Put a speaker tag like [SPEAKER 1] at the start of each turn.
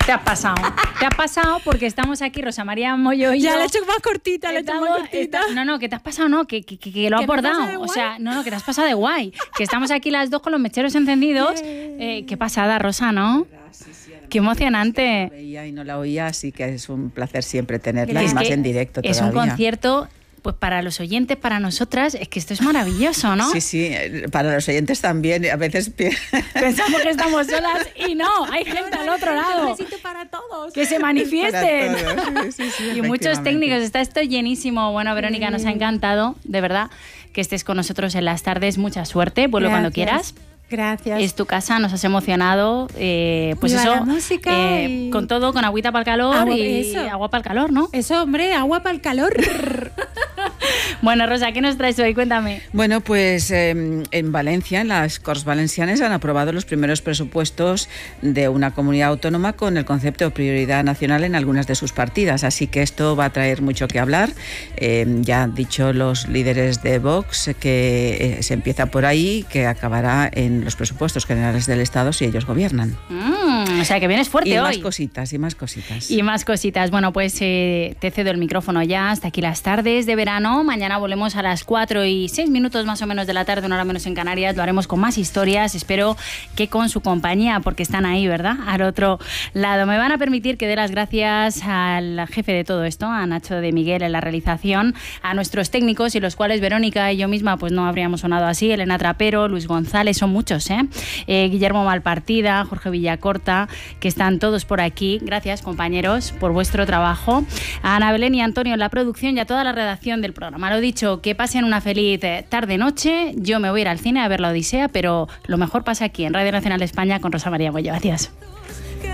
[SPEAKER 1] Te has pasado porque estamos aquí, Rosa María Moyo y yo.
[SPEAKER 2] Ya la he hecho más cortita,
[SPEAKER 1] No, que te has pasado, no, que lo has bordado. O sea, no, que te has pasado de guay. Que estamos aquí las dos con los mecheros encendidos. Qué pasada, Rosa, ¿no?
[SPEAKER 3] Sí,
[SPEAKER 1] qué emocionante.
[SPEAKER 3] La veía y no la oía, así que es un placer siempre tenerla, y más en directo todavía.
[SPEAKER 1] Es un concierto... Pues para los oyentes, para nosotras, es que esto es maravilloso, ¿no?
[SPEAKER 3] Sí, para los oyentes también. A veces
[SPEAKER 1] pensamos que estamos solas y no, hay gente al otro lado.
[SPEAKER 2] Un besito para todos.
[SPEAKER 1] Que se manifiesten.
[SPEAKER 3] Sí,
[SPEAKER 1] y muchos técnicos, está esto llenísimo. Bueno, Verónica, nos ha encantado, de verdad, que estés con nosotros en las tardes. Mucha suerte, vuelve cuando quieras.
[SPEAKER 2] Gracias.
[SPEAKER 1] Es tu casa, nos has emocionado. Pues
[SPEAKER 2] viva
[SPEAKER 1] eso,
[SPEAKER 2] la música
[SPEAKER 1] con todo, con agüita para el calor agua para el calor, ¿no?
[SPEAKER 2] Eso, hombre, agua para el calor.
[SPEAKER 1] Bueno, Rosa, ¿qué nos traes hoy? Cuéntame.
[SPEAKER 3] Bueno, pues en Valencia, en las Corts Valencianes, han aprobado los primeros presupuestos de una comunidad autónoma con el concepto de prioridad nacional en algunas de sus partidas. Así que esto va a traer mucho que hablar. Ya han dicho los líderes de Vox que se empieza por ahí, que acabará en los presupuestos generales del Estado si ellos gobiernan.
[SPEAKER 1] O sea, que vienes fuerte
[SPEAKER 3] hoy. Y más cositas.
[SPEAKER 1] Bueno, pues te cedo el micrófono ya. Hasta aquí las tardes de verano. Mañana volvemos a las 4:06 más o menos de la tarde, una hora menos en Canarias. Lo haremos con más historias. Espero que con su compañía, porque están ahí, ¿verdad? Al otro lado. Me van a permitir que dé las gracias al jefe de todo esto, a Nacho de Miguel en la realización, a nuestros técnicos, y los cuales Verónica y yo misma pues no habríamos sonado así. Elena Trapero, Luis González, son muchos, Guillermo Malpartida, Jorge Villacorta, que están todos por aquí. Gracias, compañeros, por vuestro trabajo. A Ana Belén y Antonio en la producción y a toda la redacción del programa. Lo dicho, que pasen una feliz tarde-noche. Yo me voy a ir al cine a ver La Odisea, pero lo mejor pasa aquí en Radio Nacional de España con Rosa María Moyo. Adiós.